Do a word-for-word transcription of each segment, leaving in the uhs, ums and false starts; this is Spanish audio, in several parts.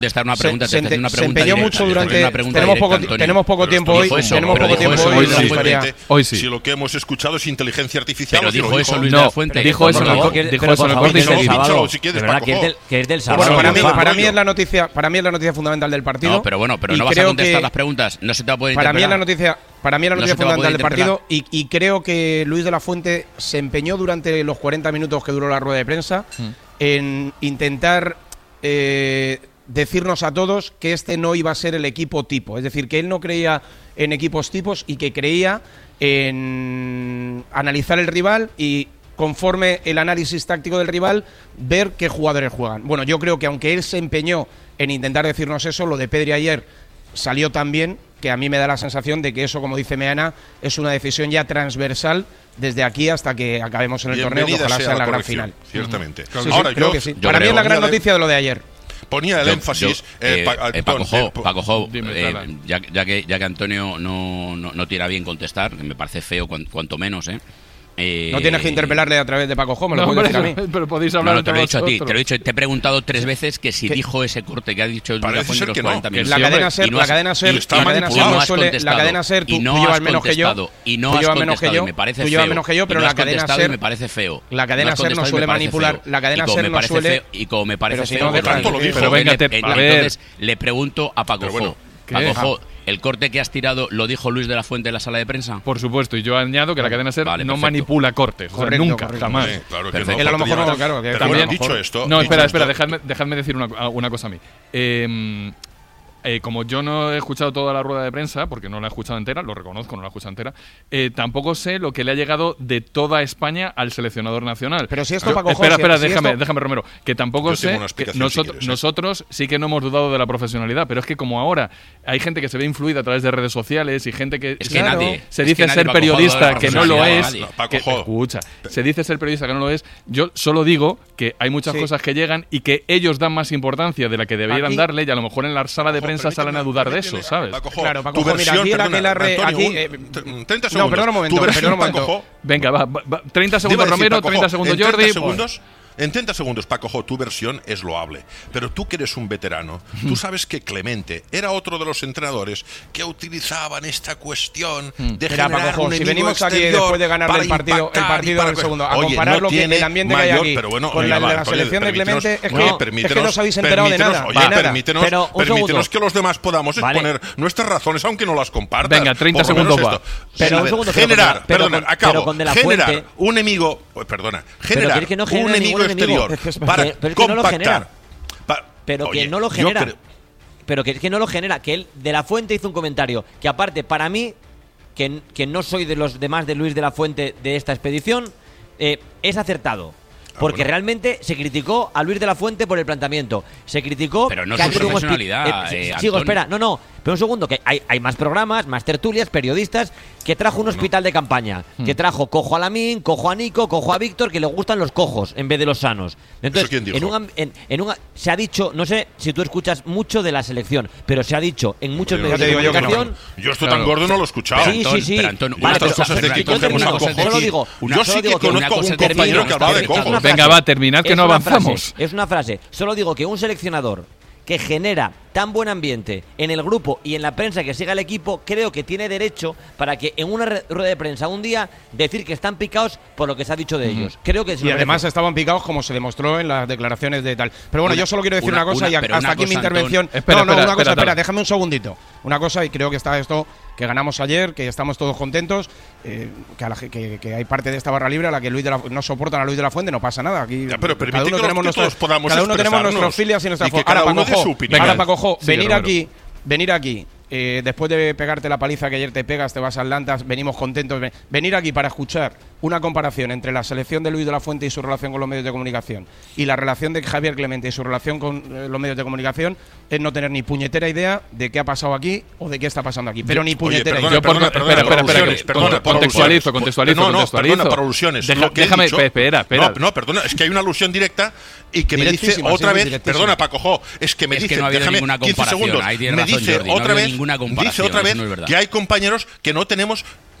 Esta una pregunta, se, te una se pregunta empeñó directa, mucho durante. una pregunta tenemos, directa, poco, tenemos poco tiempo hoy. eso, tenemos poco tiempo eso, hoy. hoy, me sí. gustaría- hoy sí. Si lo que hemos escuchado es inteligencia artificial. Pero si dijo lo eso Luis no, de la Fuente. Dijo eso, no, no, que, dijo pero eso en el favor, corte y del seguido. sábado. Si quieres, de verdad, que es, del, que es del sábado. Bueno, para mí, no, para no, mí yo. es la noticia, para mí es la noticia fundamental del partido. No, pero bueno, pero y no vas a creo contestar que las preguntas. No se te va a poder Para mí es la interpelar. noticia, para mí es la No noticia se te va a fundamental del poder partido y, y creo que Luis de la Fuente se empeñó durante los cuarenta minutos que duró la rueda de prensa Mm. en intentar eh, decirnos a todos que este no iba a ser el equipo tipo. Es decir, que él no creía en equipos tipos y que creía en analizar el rival y, conforme el análisis táctico del rival, ver qué jugadores juegan. Bueno, yo creo que aunque él se empeñó en intentar decirnos eso, lo de Pedri ayer salió tan bien que a mí me da la sensación de que eso, como dice Meana, es una decisión ya transversal desde aquí hasta que acabemos en el torneo, que ojalá sea la gran final. Ciertamente. Sí, sí, Ahora, creo yo, que sí. yo Para mí creo- es la gran ponía- noticia de lo de ayer. Ponía el Yo- énfasis. yo, eh, eh, pa- eh, Ton, Paco Jo, eh, po- Paco Jo, Dime, eh, Tala. ya, ya que, ya que Antonio no, no, no tira bien contestar, que me parece feo cuan- cuanto menos, ¿eh? Eh, No tienes que interpelarle a través de Paco Jo, me lo No, puedes hombre, decir a mí. pero podéis No, hablar no, te lo he dicho a ti, vosotros. te lo he dicho, te he preguntado tres veces que si ¿Qué? dijo ese corte que ha dicho Luis de la Parece Fuente ser los que no, cuarenta que minutos. La Sí, cadena hombre, ser, y no la has- cadena ser, y está la cadena ser manipulado. no has suele, la contestado, cadena ser, tú, y no tú llevas has menos que yo, contestado, y no tú has llevas menos que contestado, yo, y me parece tú llevas feo, menos que yo, y pero no la has cadena contestado ser, y me parece feo. la cadena No has ser no contestado y suele me parece manipular, feo. la cadena Y como ser me no parece suele, feo- y como me parece pero si feo, no deja- lo dijo, pero venga, le- te- eh, a ver. entonces le pregunto a Paco Pero bueno, Jo, ¿qué? Paco Deja. Jo, ¿el corte que has tirado lo dijo Luis de la Fuente en la sala de prensa? Por supuesto, y yo añado que la cadena ser Vale, no perfecto. manipula cortes. O sea, Correcto, nunca, correcto. jamás. Sí, claro que Perfecto. no. Él a lo mejor no, faltaría- claro, que Pero también- bueno, dicho esto. No, dicho espera, esto- espera, dejadme, dejadme decir una, una cosa a mí. Eh, eh, como yo no he escuchado toda la rueda de prensa, porque no la he escuchado entera, lo reconozco, no la he escuchado entera, eh, tampoco sé lo que le ha llegado de toda España al seleccionador nacional. Pero si esto, Yo- Paco Jo, espera, si- espera, si déjame, esto- déjame, Romero, que tampoco Yo tengo sé una que explicación si nosotros, quieres, ¿eh? nosotros sí que no hemos dudado de la profesionalidad, pero es que como ahora hay gente que se ve influida a través de redes sociales y gente que Es que Claro. nadie. se es dice que nadie, ser Paco Jo, periodista ha dado que la no lo profesionalidad es, a nadie. Paco que- Jo. escucha, se dice ser periodista que no lo es. Yo solo digo que hay muchas Sí. cosas que llegan y que ellos dan más importancia de la que deberían Aquí- darle, y a lo mejor en la sala de Ojo, prensa salen a permíteme, dudar de permíteme, eso, ¿sabes? Paco Jo, Claro, Paco tu Jo, mira, versión, aquí la perdona, que la re- Antonio, aquí, un- eh, t- treinta no, segundos. perdona un momento, Tu versión, perdona un momento. Paco Jo, Venga, va, va, va, treinta te iba a segundos decir, Romero, Paco Jo, treinta segundos en Jordi. treinta segundos, en treinta segundos, Paco Jo, tu versión es loable. Pero tú que eres un veterano, tú sabes que Clemente era otro de los entrenadores que utilizaban esta cuestión de Mira, generar Paco Jo, un si enemigo venimos aquí exterior después de ganarle para el partido, el impactar y partido para- del segundo, a Oye, comparar no lo que tiene el ambiente que hay mayor- aquí pero bueno, con oye, la de va, la oye, selección de permítenos- Clemente, es oye, que, es que permítenos- no os habéis enterado de permítenos- nada. Oye, de nada. permítenos, Pero, un permítenos segundo. que los demás podamos Vale. exponer nuestras razones, aunque no las compartas. Venga, treinta Por lo menos segundos va. esto. Pero Sí, un segundo, pero generar, con- pero perdona, con- acabo. pero con De La generar Fuente- un enemigo, oh, perdona, generar que es que no genera un enemigo ningún enemigo. exterior para Pero- pero es que no lo compactar. genera. Pa- Pero Oye, que no lo yo genera. creo- Pero que es que no lo genera. Que él, De La Fuente, hizo un comentario que, aparte, para mí, que, que no soy de los demás de Luis de la Fuente de esta expedición, eh, es acertado. Porque bueno. realmente se criticó a Luis de la Fuente por el planteamiento. Se criticó. Pero no que su ha sido un hospi- profesionalidad, sí, eh, sigo, Antonio. espera. No, no. Pero un segundo, que hay, hay más programas, más tertulias, periodistas, que trajo un hospital de campaña. Que trajo cojo a Lamín, cojo a Nico, cojo a Víctor, que le gustan los cojos en vez de los sanos. Entonces, quién dijo? en un, am- en, en un, se ha dicho, no sé si tú escuchas mucho de la selección, pero se ha dicho en muchos Yo medios te de digo yo que no. comunicación. Yo esto Claro. tan gordo no lo he escuchado. Sí, sí, sí. Pero, Antón, Vale, estas pero- cosas de pero que yo termino, cogemos a solo cojos. digo, Yo solo sí que digo que conozco a una un cosa compañero termino, que hablaba de Es una cojos. Venga, frase. va, terminad, que Es no una avanzamos. frase, es una frase. Solo digo que un seleccionador que genera tan buen ambiente en el grupo y en la prensa que siga el equipo, creo que tiene derecho para que en una re- rueda de prensa un día decir que están picados por lo que se ha dicho de ellos. Creo que se Y lo además merece. estaban picados como se demostró en las declaraciones de tal. Pero bueno, Una- yo solo quiero decir una- una, cosa una- y a- pero hasta una aquí mi cosa, intervención. Antón. Espera, no, no, espera, una cosa, espera, espera, Antón. déjame un segundito. Una cosa, y creo que está esto, que ganamos ayer, que estamos todos contentos, eh, que, a la ge- que, que hay parte de esta barra libre a la que Luis de la, no soportan a Luis de la Fuente, no pasa nada. Aquí Ya, pero cada permite uno que los- tenemos que nuestras- todos podamos cada uno tenemos expresarnos nuestros filias y nuestras y que fo- cada Ahora, uno Paco dé Jo, su opinión. ahora, Venga, Paco Jo, sigue, venir Romero. aquí, venir aquí. eh, después de pegarte la paliza que ayer te pegas, te vas a Atlantas, venimos contentos. ven- Venir aquí para escuchar una comparación entre la selección de Luis de la Fuente y su relación con los medios de comunicación y la relación de Javier Clemente y su relación con eh, los medios de comunicación es no tener ni puñetera idea de qué ha pasado aquí o de qué está pasando aquí. Pero ni Oye, puñetera perdona, idea. Yo por- perdona, espera, perdona, espera, por espera, alusiones, que- perdona, por contextualizo, alusiones. contextualizo, No, no, contextualizo. perdona, por alusiones. Deja- Lo que he déjame, dicho- espera, espera. No, no, perdona, es que hay una alusión directa y que me dice Directísima, otra sí, vez, directísima. perdona, Paco Jo, es que me Es que dice, no ha habido déjame ninguna quince comparación, segundos, ahí tiene me razón dice Jordi, no ha otra habido vez, ninguna dice comparación, otra eso vez no es verdad. que hay compañeros que no tenemos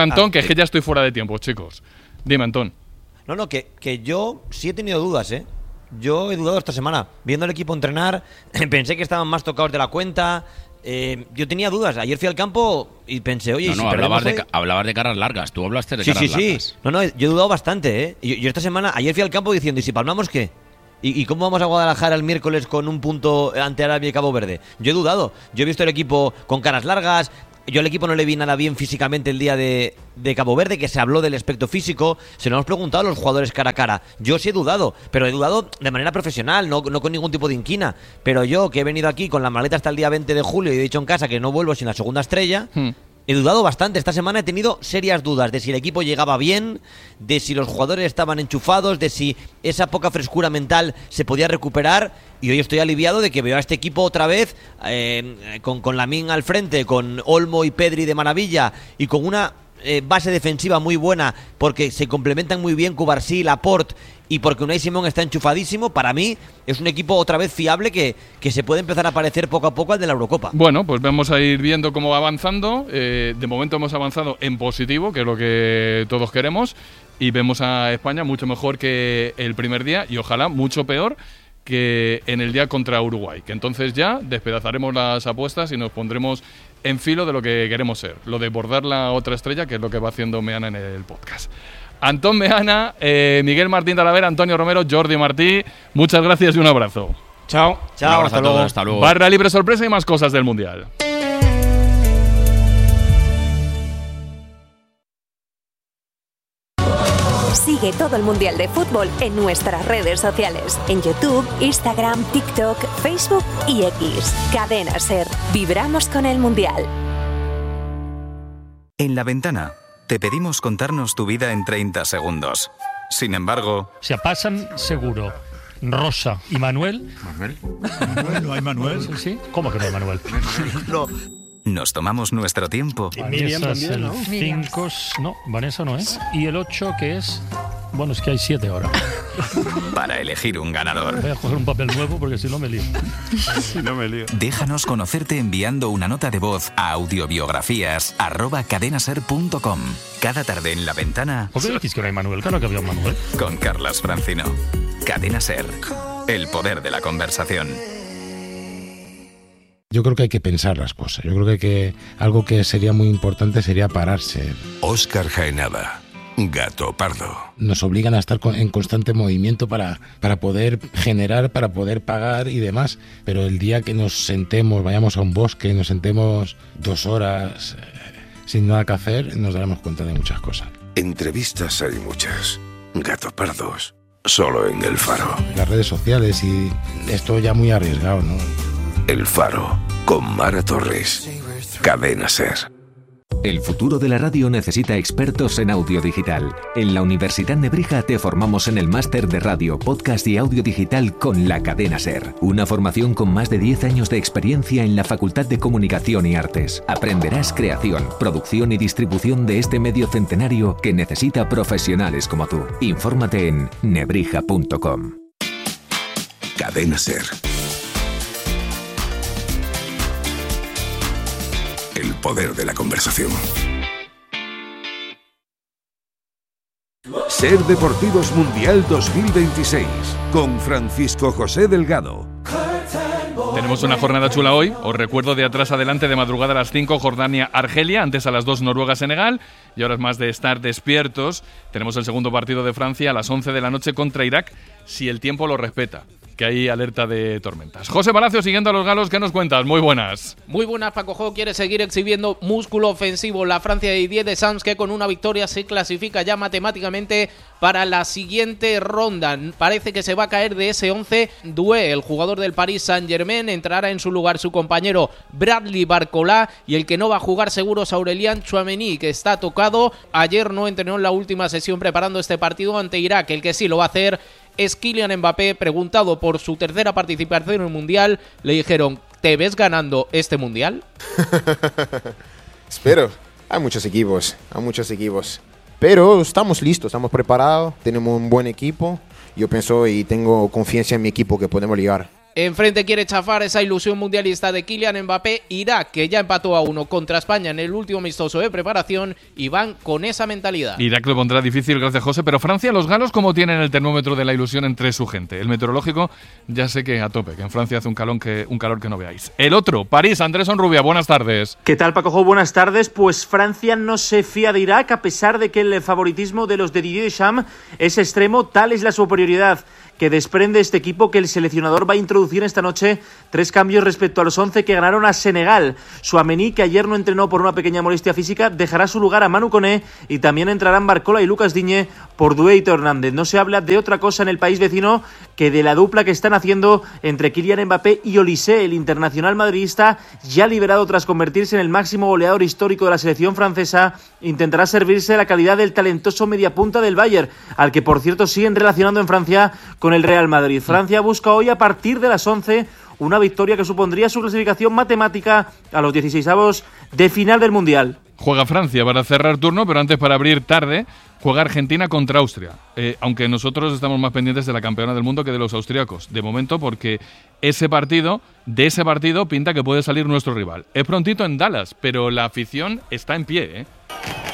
Antón, ah, que es que ya estoy fuera de tiempo, chicos. Dime, Antón. No, no, que, que yo sí he tenido dudas, ¿eh? Yo he dudado esta semana. Viendo el equipo entrenar, pensé que estaban más tocados de la cuenta. Eh, yo tenía dudas. Ayer fui al campo y pensé, oye, No, ¿y no, si hablabas perdemos de, hoy? ca- hablabas de caras largas. Tú hablaste de Sí, caras sí, sí. largas. No, no, yo he dudado bastante, ¿eh? Y yo, yo esta semana, ayer fui al campo diciendo, ¿y si palmamos qué? ¿Y, ¿Y cómo vamos a Guadalajara el miércoles con un punto ante Arabia y Cabo Verde? Yo he dudado. Yo he visto el equipo con caras largas. Yo al equipo no le vi nada bien físicamente el día de, de Cabo Verde, que se habló del aspecto físico. Se lo hemos preguntado a los jugadores cara a cara. Yo sí he dudado, pero he dudado de manera profesional, no, no con ningún tipo de inquina. Pero yo, que he venido aquí con la maleta hasta el día veinte de julio y he dicho en casa que no vuelvo sin la segunda estrella... Hmm. He dudado bastante. Esta semana he tenido serias dudas de si el equipo llegaba bien, de si los jugadores estaban enchufados, de si esa poca frescura mental se podía recuperar. Y hoy estoy aliviado de que veo a este equipo otra vez eh, con, con Lamine al frente, con Olmo y Pedri de maravilla y con una eh, base defensiva muy buena porque se complementan muy bien Cubarsí, Laporte y porque Unai Simón está enchufadísimo. Para mí es un equipo otra vez fiable que, que se puede empezar a parecer poco a poco al de la Eurocopa. Bueno, pues vamos a ir viendo cómo va avanzando. Eh, de momento hemos avanzado en positivo, que es lo que todos queremos, y vemos a España mucho mejor que el primer día y ojalá mucho peor que en el día contra Uruguay, que entonces ya despedazaremos las apuestas y nos pondremos en filo de lo que queremos ser, lo de bordar la otra estrella, que es lo que va haciendo Meana en el podcast. Antón Meana, eh, Miguel Martín Talavera, Antonio Romero, Jordi Martí, muchas gracias y un abrazo. Chao. Chao, hasta luego. Hasta luego. Barra libre sorpresa y más cosas del Mundial. Sigue todo el Mundial de Fútbol en nuestras redes sociales. En YouTube, Instagram, TikTok, Facebook y X. Cadena SER. Vibramos con el Mundial. En La Ventana te pedimos contarnos tu vida en treinta segundos. Sin embargo... Se pasan seguro Rosa y Manuel. ¿Manuel? ¿Manuel? ¿No hay Manuel? Sí, sí. ¿Cómo que no hay Manuel? No. Nos tomamos nuestro tiempo. Y Miriam también, el ¿no? cinco, no, Vanessa no es. Y el ocho, que es... Bueno, es que hay siete ahora. Para elegir un ganador. Voy a coger un papel nuevo porque si no me lío. Si no me lío. Déjanos conocerte enviando una nota de voz a audiobiografías arroba cadenaser punto com. Cada tarde en La Ventana. ¿Por qué decís que no hay Manuel? Claro que había un Manuel. Con Carlas Francino. Cadena SER. El poder de la conversación. Yo creo que hay que pensar las cosas. Yo creo que, hay que algo que sería muy importante sería pararse. Óscar Jaenada, Gato Pardo. Nos obligan a estar en constante movimiento para, para poder generar, para poder pagar y demás. Pero el día que nos sentemos, vayamos a un bosque, nos sentemos dos horas eh, sin nada que hacer, nos daremos cuenta de muchas cosas. Entrevistas hay muchas. Gato Pardos, solo en El Faro. Las redes sociales y esto ya muy arriesgado, ¿no? El Faro, con Mara Torres. Cadena SER. El futuro de la radio necesita expertos en audio digital. En la Universidad Nebrija te formamos en el máster de radio, podcast y audio digital con la Cadena SER. Una formación con más de diez años de experiencia en la Facultad de Comunicación y Artes. Aprenderás creación, producción y distribución de este medio centenario que necesita profesionales como tú. Infórmate en nebrija punto com. Cadena SER. El poder de la conversación. SER Deportivos Mundial dos mil veintiséis con Francisco José Delgado. Tenemos una jornada chula hoy. Os recuerdo de atrás adelante, de madrugada a las cinco, Jordania-Argelia, antes a las dos, Noruega-Senegal, y horas más de estar despiertos. Tenemos el segundo partido de Francia a las once de la noche contra Irak, si el tiempo lo respeta, que hay alerta de tormentas. José Palacio, siguiendo a los galos, ¿qué nos cuentas? Muy buenas. Muy buenas, Paco Jo quiere seguir exhibiendo músculo ofensivo. La Francia de Didier Deschamps, que con una victoria se clasifica ya matemáticamente para la siguiente ronda. Parece que se va a caer de ese once. Doué, el jugador del Paris Saint-Germain, entrará en su lugar su compañero Bradley Barcola, y el que no va a jugar seguro es Aurélien Tchouaméni, que está tocado. Ayer no entrenó en la última sesión preparando este partido ante Irak. El que sí lo va a hacer es Kylian Mbappé. Preguntado por su tercera participación en el Mundial, le dijeron: ¿te ves ganando este Mundial? Espero. Hay muchos equipos, hay muchos equipos. Pero estamos listos, estamos preparados, tenemos un buen equipo. Yo pienso y tengo confianza en mi equipo que podemos llegar. Enfrente quiere chafar esa ilusión mundialista de Kylian Mbappé. Irak, que ya empató a uno contra España en el último amistoso de preparación, y van con esa mentalidad. Irak lo pondrá difícil, gracias José, pero Francia, los galos, ¿cómo tienen el termómetro de la ilusión entre su gente? El meteorológico, ya sé que a tope, que en Francia hace un calor que, un calor que no veáis. El otro, París, Andrés Onrubia, buenas tardes. ¿Qué tal, Paco Jo? Buenas tardes. Pues Francia no se fía de Irak, a pesar de que el favoritismo de los de Didier Deschamps es extremo. Tal es la superioridad que desprende este equipo que el seleccionador va a introducir esta noche tres cambios respecto a los once que ganaron a Senegal. Tchouaméni, que ayer no entrenó por una pequeña molestia física, dejará su lugar a Manu Koné y también entrarán Barcola y Lucas Digne por Dueito Hernández. No se habla de otra cosa en el país vecino que de la dupla que están haciendo entre Kylian Mbappé y Olise. El internacional madridista, ya liberado tras convertirse en el máximo goleador histórico de la selección francesa, intentará servirse de la calidad del talentoso mediapunta del Bayern, al que por cierto siguen relacionando en Francia con el Real Madrid. Francia busca hoy a partir de las once una victoria que supondría su clasificación matemática a los dieciseisavos de final del Mundial. Juega Francia para cerrar turno, pero antes, para abrir tarde, juega Argentina contra Austria. Eh, aunque nosotros estamos más pendientes de la campeona del mundo que de los austríacos, de momento, porque ese partido, de ese partido pinta que puede salir nuestro rival. Es prontito en Dallas, pero la afición está en pie, ¿eh?